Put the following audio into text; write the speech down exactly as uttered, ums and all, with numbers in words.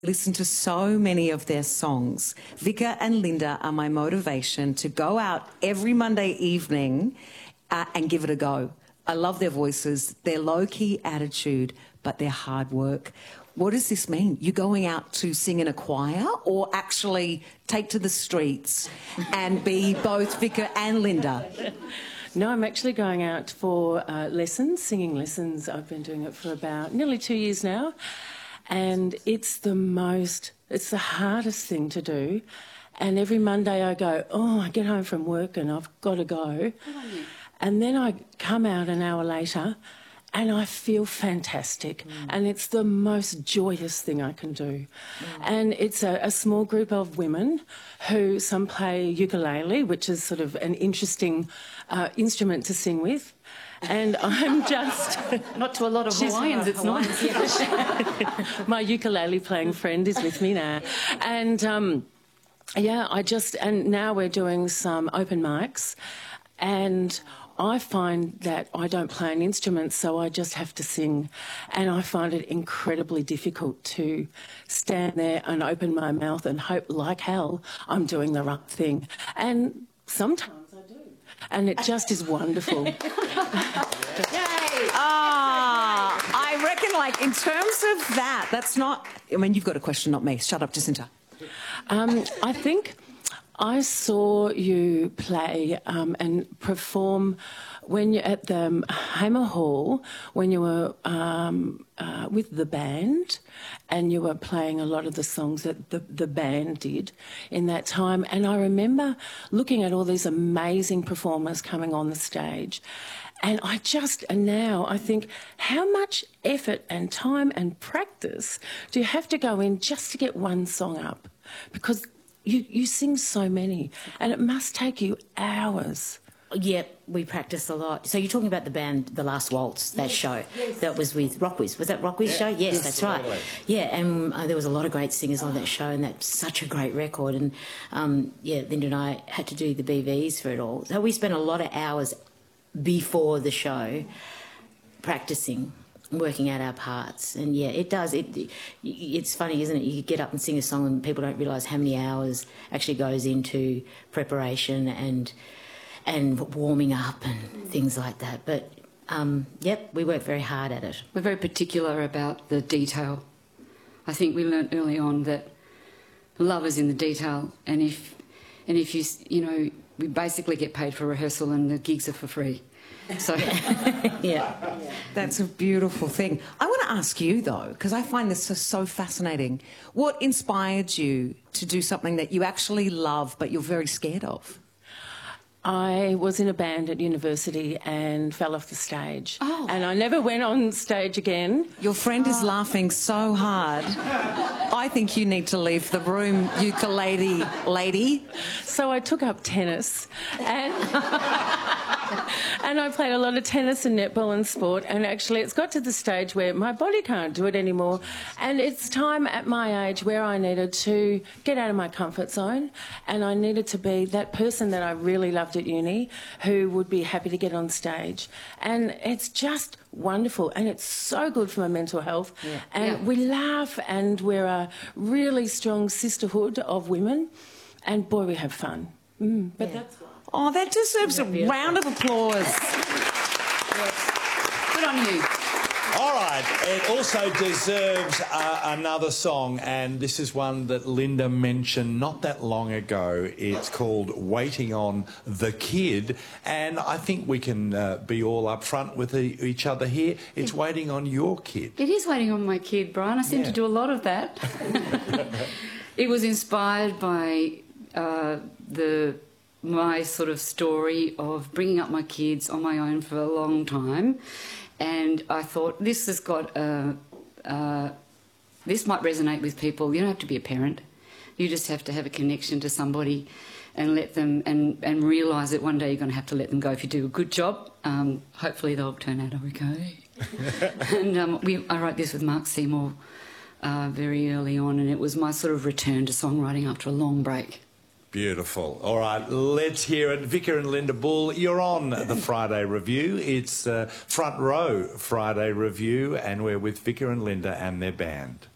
Listen to so many of their songs. Vika and Linda are my motivation to go out every Monday evening uh, and give it a go. I love their voices, their low-key attitude, but their hard work. What does this mean? You're going out to sing in a choir or actually take to the streets and be both Vika and Linda? No, I'm actually going out for uh, lessons, singing lessons. I've been doing it for about nearly two years now. And it's the most, it's the hardest thing to do. And every Monday I go, oh, I get home from work and I've got to go. And then I come out an hour later and I feel fantastic. Mm. And it's the most joyous thing I can do. Mm. And it's a, a small group of women who, some play ukulele, which is sort of an interesting uh, instrument to sing with. And I'm just... Not to a lot of Hawaiians, it's not. My ukulele playing friend is with me now. And, um, yeah, I just... And now we're doing some open mics. And I find that I don't play an instrument, so I just have to sing. And I find it incredibly difficult to stand there and open my mouth and hope like hell I'm doing the right thing. And sometimes... And it just is wonderful. Yay! Ah, I reckon, like, in terms of that, that's not... I mean, you've got a question, not me. Shut up, Jacinta. Um, I think I saw you play um, and perform when you're at the Hamer Hall, when you were um, uh, with the band, and you were playing a lot of the songs that the, the band did in that time. And I remember looking at all these amazing performers coming on the stage. And I just, and now I think, how much effort and time and practice do you have to go in just to get one song up? Because you, you sing so many, and it must take you hours. Yeah, we practice a lot. So you're talking about the band, The Last Waltz, that yes, show yes. that was with Rockwiz. Was that Rockwiz yeah. show? Yes, yes, that's right. Totally. Yeah, and uh, there was a lot of great singers on that show, and that's such a great record. And um, yeah, Linda and I had to do the B Vs for it all. So we spent a lot of hours before the show practicing, working out our parts. And yeah, it does. It, it it's funny, isn't it? You get up and sing a song, and people don't realise how many hours actually goes into preparation and. and warming up and things like that. But, um, yep, we work very hard at it. We're very particular about the detail. I think we learnt early on that love is in the detail, and if, and if you, you know, we basically get paid for rehearsal and the gigs are for free. So, yeah. That's a beautiful thing. I want to ask you, though, because I find this so, so fascinating. What inspired you to do something that you actually love but you're very scared of? I was in a band at university and fell off the stage. Oh. And I never went on stage again. Your friend is oh. laughing so hard. I think you need to leave the room, ukulele lady. So I took up tennis and... and I played a lot of tennis and netball and sport, and actually it's got to the stage where my body can't do it anymore, and it's time at my age where I needed to get out of my comfort zone, and I needed to be that person that I really loved at uni who would be happy to get on stage. And it's just wonderful, and it's so good for my mental health. Yeah. And yeah. we laugh, and we're a really strong sisterhood of women, and boy, we have fun. Mm, but yeah. that's Oh, that deserves a round of applause. Yes. Good on you. All right. It also deserves uh, another song, and this is one that Linda mentioned not that long ago. It's called Waiting on the Kid, and I think we can uh, be all up front with e each other here. It's Waiting on Your Kid. It is Waiting on My Kid, Brian. I seem yeah. to do a lot of that. It was inspired by uh, the... my sort of story of bringing up my kids on my own for a long time, and I thought this has got a, uh, this might resonate with people. You don't have to be a parent, you just have to have a connection to somebody and let them and, and realise that one day you're going to have to let them go if you do a good job. Um, hopefully they'll turn out okay. And um, we, I wrote this with Mark Seymour uh, very early on, and it was my sort of return to songwriting after a long break. Beautiful. All right, let's hear it. Vika and Linda Bull, you're on the Friday Review. It's uh, Front Row Friday Review, and we're with Vika and Linda and their band.